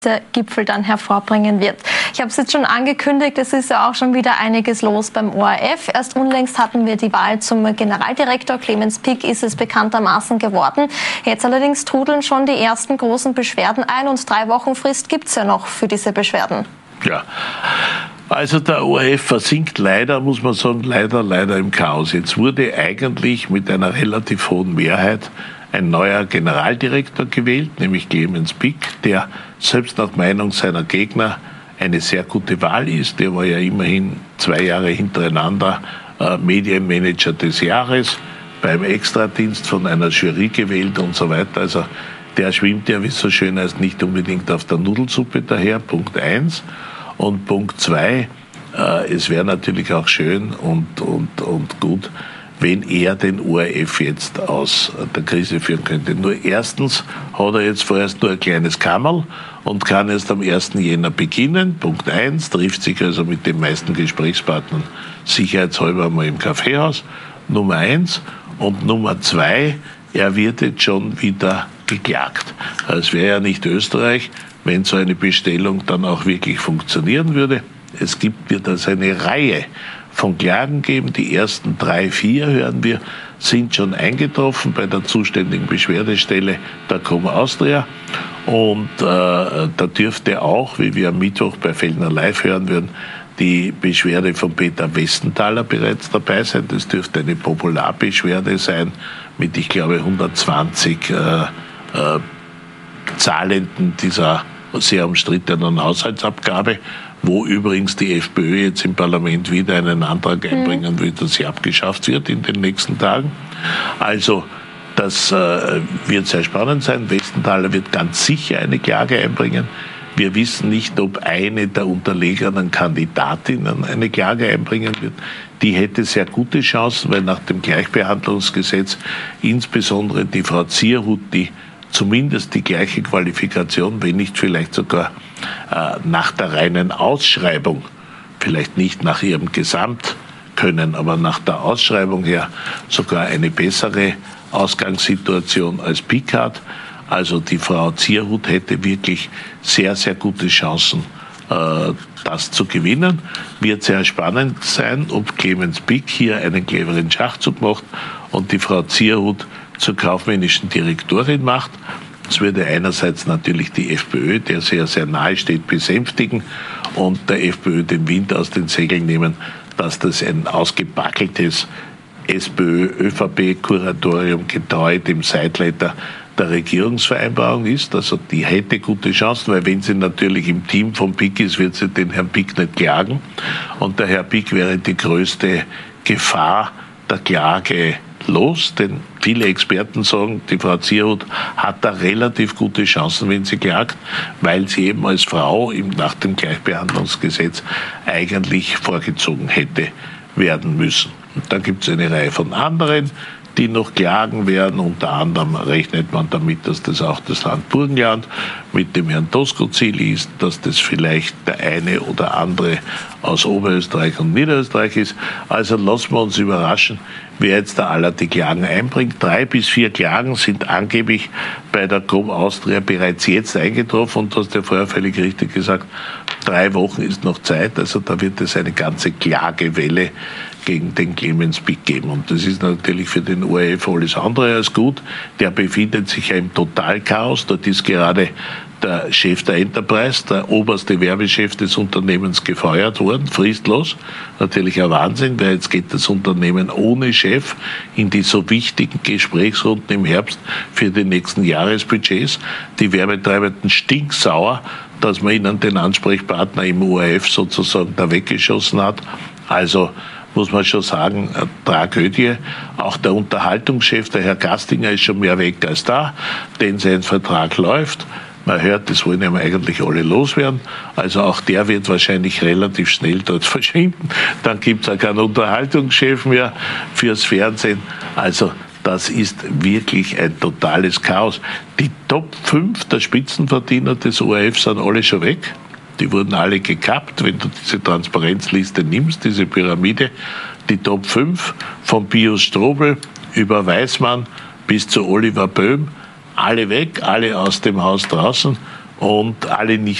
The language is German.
der Gipfel dann hervorbringen wird. Ich habe es jetzt schon angekündigt, es ist ja auch schon wieder einiges los beim ORF. Erst unlängst hatten wir die Wahl zum Generaldirektor. Clemens Pick ist es bekanntermaßen geworden. Jetzt allerdings trudeln schon die ersten großen Beschwerden ein und 3 Wochen Frist gibt es ja noch für diese Beschwerden. Ja, also der ORF versinkt leider, muss man sagen, leider im Chaos. Jetzt wurde eigentlich mit einer relativ hohen Mehrheit ein neuer Generaldirektor gewählt, nämlich Clemens Pick, der selbst nach Meinung seiner Gegner eine sehr gute Wahl ist. Der war ja immerhin 2 Jahre hintereinander Medienmanager des Jahres, beim Extradienst von einer Jury gewählt und so weiter. Also der schwimmt ja, wie es so schön heißt, nicht unbedingt auf der Nudelsuppe daher, Punkt 1. Und Punkt 2, es wäre natürlich auch schön und gut, wenn er den ORF jetzt aus der Krise führen könnte. Nur erstens hat er jetzt vorerst nur ein kleines Kammerl und kann erst am 1. Jänner beginnen. Punkt 1, trifft sich also mit den meisten Gesprächspartnern sicherheitshalber mal im Kaffeehaus. Nummer 1. Und Nummer 2, er wird jetzt schon wieder geklagt. Es wäre ja nicht Österreich, wenn so eine Bestellung dann auch wirklich funktionieren würde. Wird also eine Reihe von Klagen geben. Die ersten 3, 4, hören wir, sind schon eingetroffen bei der zuständigen Beschwerdestelle der Com Austria. Und da dürfte auch, wie wir am Mittwoch bei Fellner Live hören würden, die Beschwerde von Peter Westenthaler bereits dabei sein. Das dürfte eine Popularbeschwerde sein mit, ich glaube, 120 Zahlenden dieser sehr umstrittenen Haushaltsabgabe, wo übrigens die FPÖ jetzt im Parlament wieder einen Antrag einbringen will, dass sie abgeschafft wird in den nächsten Tagen. Also das wird sehr spannend sein. Westenthaler wird ganz sicher eine Klage einbringen. Wir wissen nicht, ob eine der unterlegenen Kandidatinnen eine Klage einbringen wird. Die hätte sehr gute Chancen, weil nach dem Gleichbehandlungsgesetz insbesondere die Frau Zierhut, die zumindest die gleiche Qualifikation, wenn nicht vielleicht sogar nach der reinen Ausschreibung, vielleicht nicht nach ihrem Gesamtkönnen, aber nach der Ausschreibung her sogar eine bessere Ausgangssituation als Pick hat. Also die Frau Zierhut hätte wirklich sehr, sehr gute Chancen, das zu gewinnen. Wird sehr spannend sein, ob Clemens Pick hier einen cleveren Schachzug macht und die Frau Zierhut zur kaufmännischen Direktorin macht. Das würde einerseits natürlich die FPÖ, der sehr, sehr nahe steht, besänftigen und der FPÖ den Wind aus den Segeln nehmen, dass das ein ausgebackeltes SPÖ-ÖVP-Kuratorium getreu dem Seitleiter der Regierungsvereinbarung ist. Also die hätte gute Chancen, weil wenn sie natürlich im Team von Pick ist, wird sie den Herrn Pick nicht klagen. Und der Herr Pick wäre die größte Gefahr der Klage los, denn viele Experten sagen, die Frau Zierhut hat da relativ gute Chancen, wenn sie klagt, weil sie eben als Frau nach dem Gleichbehandlungsgesetz eigentlich vorgezogen hätte werden müssen. Und dann gibt es eine Reihe von anderen, die noch klagen werden. Unter anderem rechnet man damit, dass das auch das Land Burgenland mit dem Herrn Doskozil ist, dass das vielleicht der eine oder andere aus Oberösterreich und Niederösterreich ist. Also lassen wir uns überraschen, wer jetzt da aller die Klagen einbringt. 3 bis 4 Klagen sind angeblich bei der Com Austria bereits jetzt eingetroffen und du hast ja vorher völlig richtig gesagt, 3 Wochen ist noch Zeit, also da wird es eine ganze Klagewelle gegen den Clemens Pick geben. Und das ist natürlich für den ORF alles andere als gut. Der befindet sich ja im Totalchaos. Dort ist gerade der Chef der Enterprise, der oberste Werbechef des Unternehmens, gefeuert worden, fristlos. Natürlich ein Wahnsinn, weil jetzt geht das Unternehmen ohne Chef in die so wichtigen Gesprächsrunden im Herbst für die nächsten Jahresbudgets. Die Werbetreibenden stinksauer, dass man ihnen den Ansprechpartner im ORF sozusagen da weggeschossen hat. Also muss man schon sagen, Tragödie. Auch der Unterhaltungschef, der Herr Gastinger, ist schon mehr weg als da, denn sein Vertrag läuft. Man hört, das wollen ja eigentlich alle loswerden. Also auch der wird wahrscheinlich relativ schnell dort verschwinden. Dann gibt es auch keinen Unterhaltungschef mehr fürs Fernsehen. Also das ist wirklich ein totales Chaos. Die Top 5 der Spitzenverdiener des ORF sind alle schon weg. Die wurden alle gekappt, wenn du diese Transparenzliste nimmst, diese Pyramide. Die Top 5 von Pius Strobel über Weismann bis zu Oliver Böhm, alle weg, alle aus dem Haus draußen. und alle nicht